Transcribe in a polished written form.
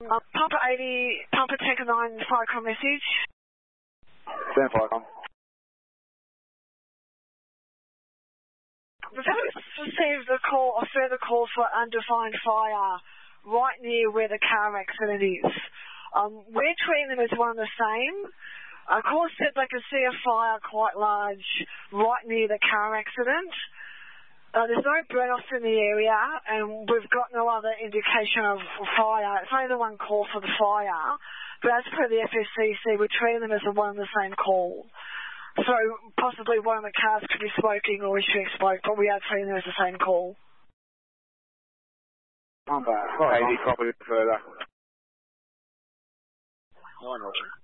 Papa 80, Papa Tanker 9, Firecom message. Stand Firecom. We've received a further call for undefined fire right near where the car accident is. We're treating them as one and the same. Of course, said they could see a fire quite large right near the car accident. There's no burn-offs in the area, and we've got no other indication of fire. It's only the one call for the fire. But as per the FSCC, we're treating them as one and the same call. So possibly one of the cars could be smoking or issuing smoke, but we are treating them as the same call. I'm back. 80, copy further. 9 Roger.